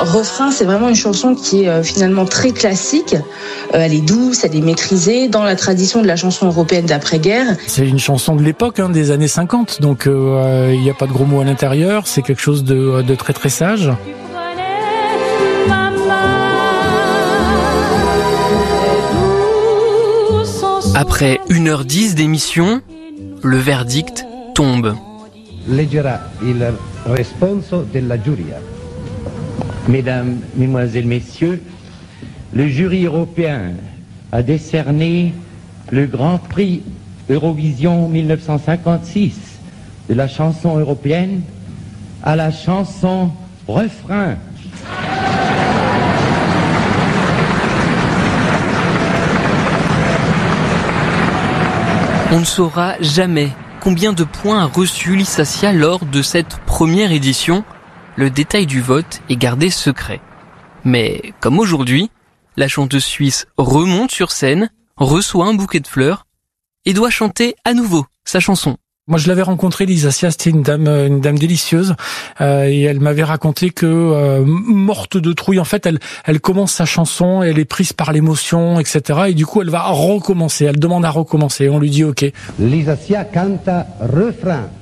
Refrain, c'est vraiment une chanson qui est finalement très classique. Elle est douce, elle est maîtrisée dans la tradition de la chanson européenne d'après-guerre. C'est une chanson de l'époque, des années 50, donc il n'y a pas de gros mots à l'intérieur, c'est quelque chose de très très sage. Après 1h10 d'émission, le verdict tombe. Leggerà il responso della giuria. Mesdames, Mesdemoiselles, Messieurs, le jury européen a décerné le Grand Prix Eurovision 1956 de la chanson européenne à la chanson Refrain. On ne saura jamais combien de points a reçu Lissacia lors de cette première édition. Le détail du vote est gardé secret. Mais comme aujourd'hui, la chanteuse suisse remonte sur scène, reçoit un bouquet de fleurs et doit chanter à nouveau sa chanson. Moi, je l'avais rencontrée, Lissacia, c'était une dame délicieuse, et elle m'avait raconté que, morte de trouille, en fait, elle commence sa chanson, elle est prise par l'émotion, etc., et du coup, elle va recommencer, elle demande à recommencer, on lui dit OK. Lissacia canta Refrain.